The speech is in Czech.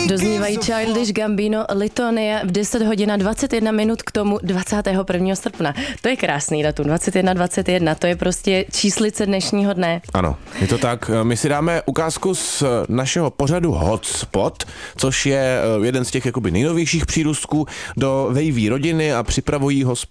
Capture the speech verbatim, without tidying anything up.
Doznívají Childish Gambino, Litonia v deset hodin a dvacet jedna minut k tomu dvacátého prvního srpna. To je krásný datum, dvacet jedna dvacet jedna, to je prostě číslice dnešního dne. Ano, je to tak. My si dáme ukázku z našeho pořadu Hotspot, což je jeden z těch jakoby nejnovějších přírůstků do Wavy rodiny a připravují ho